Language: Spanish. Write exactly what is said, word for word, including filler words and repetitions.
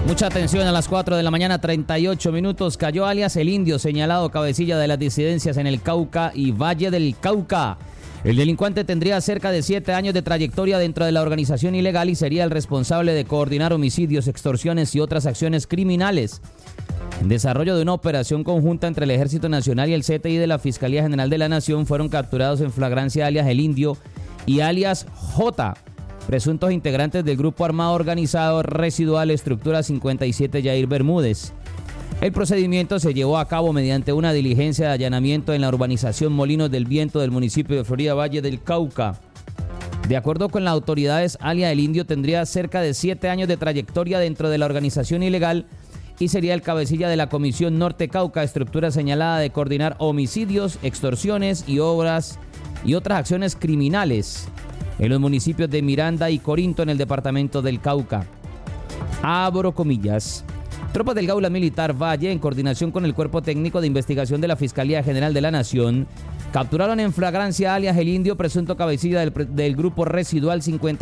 Mucha atención, a las cuatro de la mañana, treinta y ocho minutos, cayó alias El Indio, señalado cabecilla de las disidencias en el Cauca y Valle del Cauca. El delincuente tendría cerca de siete años de trayectoria dentro de la organización ilegal y sería el responsable de coordinar homicidios, extorsiones y otras acciones criminales. En desarrollo de una operación conjunta entre el Ejército Nacional y el C T I de la Fiscalía General de la Nación, fueron capturados en flagrancia alias El Indio y alias J, presuntos integrantes del grupo armado organizado Residual Estructura cincuenta y siete Yair Bermúdez. El procedimiento se llevó a cabo mediante una diligencia de allanamiento en la urbanización Molinos del Viento del municipio de Florida Valle del Cauca. De acuerdo con las autoridades, alias El Indio tendría cerca de siete años de trayectoria dentro de la organización ilegal y sería el cabecilla de la Comisión Norte Cauca, estructura señalada de coordinar homicidios, extorsiones y obras y otras acciones criminales en los municipios de Miranda y Corinto en el departamento del Cauca. Abro comillas. Tropas del Gaula Militar Valle, en coordinación con el Cuerpo Técnico de Investigación de la Fiscalía General de la Nación, capturaron en flagrancia alias El Indio, presunto cabecilla del, del grupo Residual cincuenta